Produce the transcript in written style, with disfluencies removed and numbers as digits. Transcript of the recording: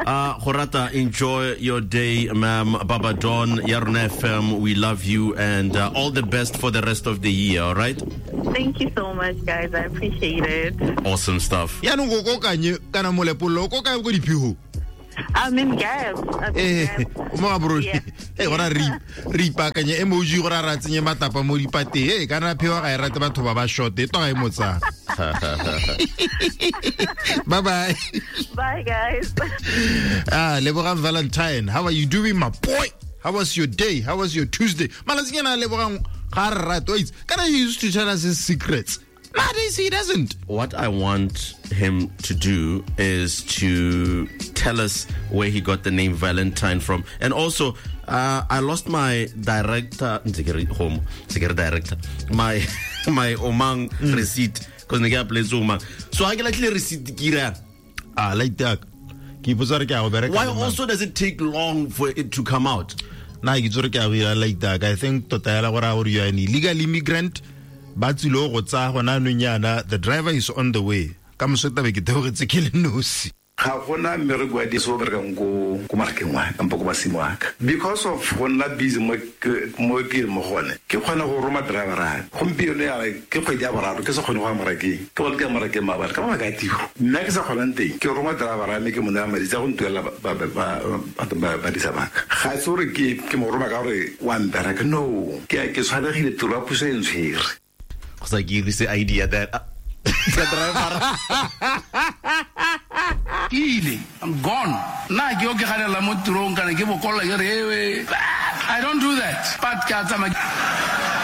Horata, enjoy your day, ma'am. Baba Don, Yarna FM, we love you, and all the best for the rest of the year, all right? Thank you so much, guys. I appreciate it. Awesome stuff. I'm in Gab. Hey, ora ripa kanye emoji gora ra tsenye matapa mo dipate. Hey, kana phewa ga irate batho ba ba short e to ga imotsa. Bye bye. Bye guys. Lebogang Valentine, how are you doing, my boy? How was your day? How was your Tuesday? Malazinyana Lebogang Harrat. Wait, can you used to tell us his secrets? Nowadays he doesn't. What I want him to do is to tell us where he got the name Valentine from. And also, I lost my director, my Omang receipt, because I place Omang. So I get actually receipt. Like that. Why also does it take long for it to come out? Like that. I think you are an illegal immigrant. The driver is on the way. Ga gona mmereko wa diso bereka go marakeng wa kampo go basimo aka because of gonna busy mo ke mo gone ke khona go roma driver a gompieno ya ke kgwedi ya boraro ke se khone go marakeng ke go ke marakeng mabala ka ba ga tiro nna ke sa khona nteng ke roma driver a me ke mona madi tsa go ntuela ba disaba ga se re ke mo roma ka gore wa mbera ke no ke tshwanegile tiro a puso e ntshire go sa ke rise idea that I'm gone. I don't do that. But